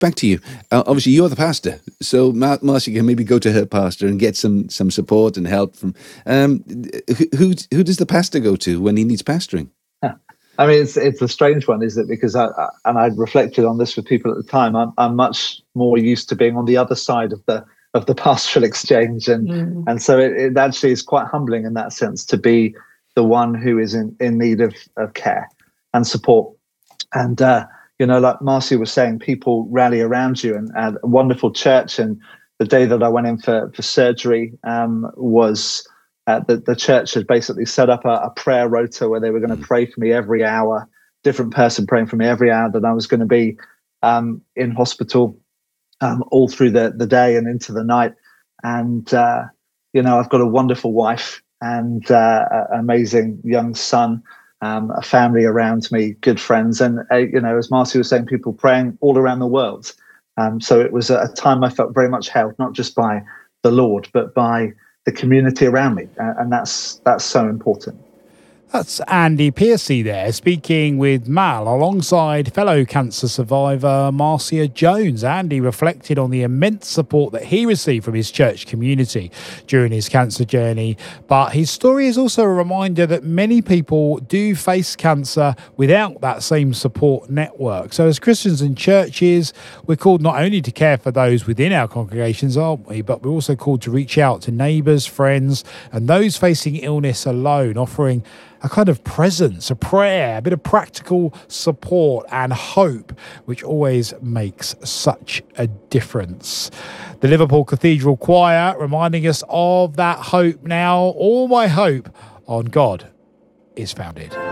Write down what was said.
back to you. Obviously, you're the pastor, so Marcia can maybe go to her pastor and get some support and help from. Who does the pastor go to when he needs pastoring? I mean, it's a strange one, isn't it? Because I'd reflected on this with people at the time. I'm much more used to being on the other side of the pastoral exchange, and so it actually is quite humbling in that sense to be the one who is in need of care and support. And like Marcia was saying, people rally around you, and a wonderful church. And the day that I went in for surgery was. The church had basically set up a prayer rota where they were going to pray for me every hour, different person praying for me every hour that I was going to be in hospital all through the day and into the night. And, I've got a wonderful wife and an amazing young son, a family around me, good friends. And, as Marcia was saying, people praying all around the world. So it was a time I felt very much held, not just by the Lord, but by the community around me, and that's so important. That's Andy Piercy there, speaking with Mal alongside fellow cancer survivor Marcia Jones. Andy reflected on the immense support that he received from his church community during his cancer journey. But his story is also a reminder that many people do face cancer without that same support network. So as Christians and churches, we're called not only to care for those within our congregations, aren't we? But we're also called to reach out to neighbours, friends, and those facing illness alone, offering a kind of presence, a prayer, a bit of practical support and hope, which always makes such a difference. The Liverpool Cathedral Choir reminding us of that hope now. All my hope on God is founded.